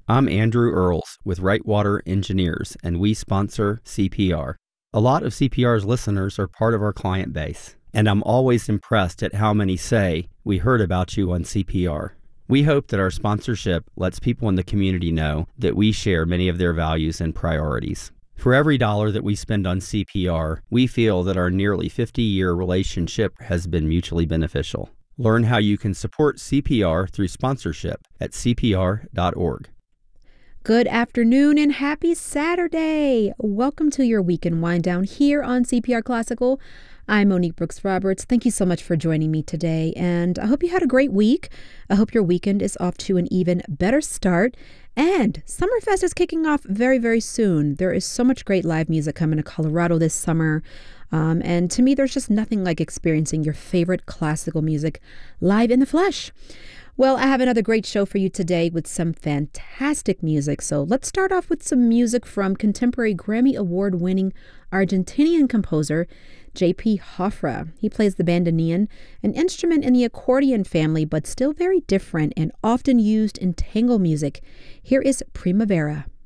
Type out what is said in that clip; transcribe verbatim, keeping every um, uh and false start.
I'm Andrew Earls with Wrightwater Engineers, and we sponsor C P R. A lot of C P R's listeners are part of our client base, and I'm always impressed at how many say, "We heard about you on C P R." We hope that our sponsorship lets people in the community know that we share many of their values and priorities. For every dollar that we spend on C P R, we feel that our nearly fifty-year relationship has been mutually beneficial. Learn how you can support C P R through sponsorship at c p r dot org. Good afternoon and happy Saturday. Welcome to your weekend wind down here on C P R Classical. I'm Monique Brooks Roberts. Thank you so much for joining me today, and I hope you had a great week. I hope your weekend is off to an even better start. And Summerfest is kicking off very, very soon. There is so much great live music coming to Colorado this summer. Um, and to me, there's just nothing like experiencing your favorite classical music live in the flesh. Well, I have another great show for you today with some fantastic music. So let's start off with some music from contemporary Grammy Award-winning Argentinian composer J P Jofre. He plays the bandoneon, an instrument in the accordion family, but still very different and often used in tango music. Here is Primavera.